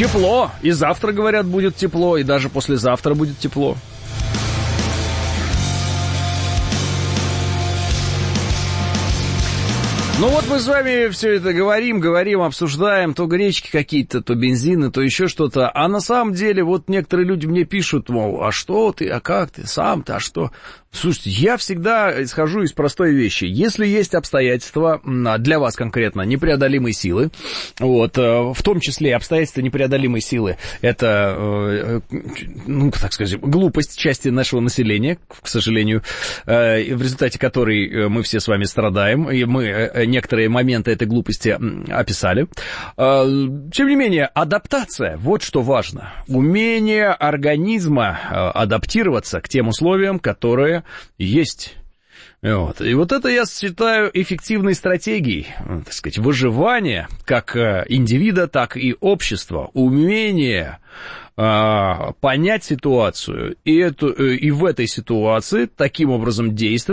тепло. И завтра, говорят, будет тепло, и даже послезавтра будет тепло. Ну вот мы с вами все это говорим, обсуждаем, то гречки какие-то, то бензины, то еще что-то. А на самом деле вот некоторые люди мне пишут, мол, а что ты, а как ты, сам-то, а что? Слушайте, я всегда исхожу из простой вещи. Если есть обстоятельства, для вас конкретно, непреодолимой силы, вот, в том числе обстоятельства непреодолимой силы, это, ну, так сказать, глупость части нашего населения, к сожалению, в результате которой мы все с вами страдаем, и мы некоторые моменты этой глупости описали. Тем не менее, адаптация, вот что важно. Умение организма адаптироваться к тем условиям, которые есть. Вот. И вот это я считаю эффективной стратегией, так сказать, выживания как индивида, так и общества. Умение понять ситуацию и в этой ситуации таким образом действовать,